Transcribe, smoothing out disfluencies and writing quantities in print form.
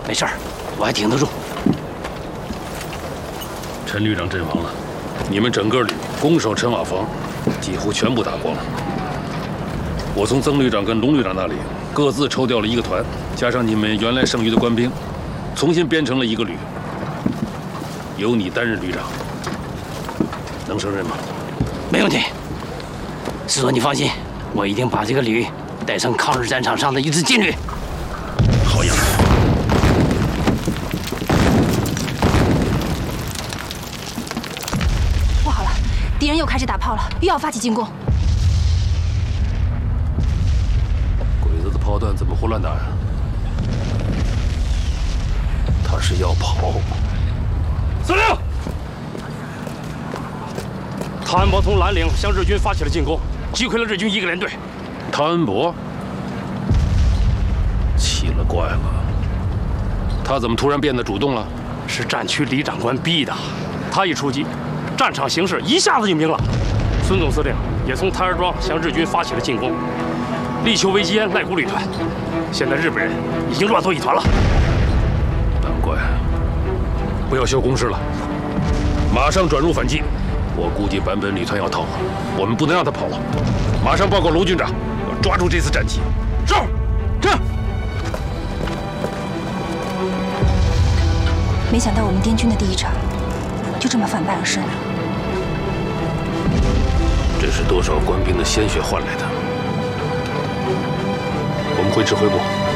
没事儿，我还挺得住。 陈旅长阵亡了，你们整个旅攻守陈瓦房几乎全部打光了。我从曾旅长跟龙旅长那里各自抽调了一个团，加上你们原来剩余的官兵，重新编成了一个旅，由你担任旅长，能胜任吗？ 没问题。师座，你放心，我一定把这个旅带上抗日战场上的一支劲旅。 好样的！ 不好了，敌人又开始打炮了，又要发起进攻。 鬼子的炮弹怎么胡乱打呀？他是要跑。 司令，汤恩伯从蓝岭向日军发起了进攻，击溃了日军一个连队。 汤恩伯，奇了怪了，他怎么突然变得主动了？ 是战区李长官逼的。他一出击，战场形势一下子就明朗。孙总司令也从台儿庄向日军发起了进攻，力求围歼赖谷旅团。现在日本人已经乱作一团了。 难怪。不要修工事了，马上转入反击。我估计坂本旅团要逃，我们不能让他跑了。马上报告卢军长，要抓住这次战机。 是，这。 没想到我们滇军的第一场就这么反败而生了。 这是多少官兵的鲜血换来的？我们回指挥部。